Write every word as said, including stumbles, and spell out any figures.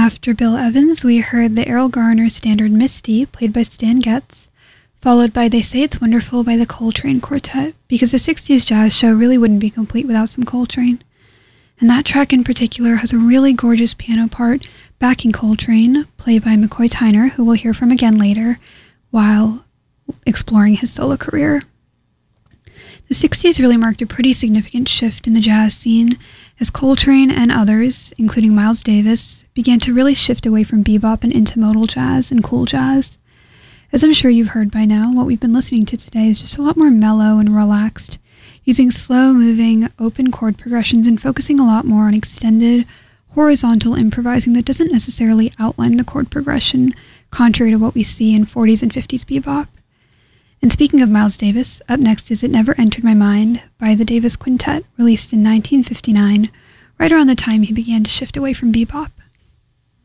After Bill Evans, we heard the Errol Garner standard Misty, played by Stan Getz, followed by They Say It's Wonderful by the Coltrane Quartet, because the sixties jazz show really wouldn't be complete without some Coltrane. And that track in particular has a really gorgeous piano part backing Coltrane, played by McCoy Tyner, who we'll hear from again later, while exploring his solo career. The sixties really marked a pretty significant shift in the jazz scene, as Coltrane and others, including Miles Davis, began to really shift away from bebop and into modal jazz and cool jazz. As I'm sure you've heard by now, what we've been listening to today is just a lot more mellow and relaxed, using slow-moving, open chord progressions and focusing a lot more on extended, horizontal improvising that doesn't necessarily outline the chord progression, contrary to what we see in forties and fifties bebop. And speaking of Miles Davis, up next is It Never Entered My Mind by the Davis Quintet, released in nineteen fifty-nine, right around the time he began to shift away from bebop.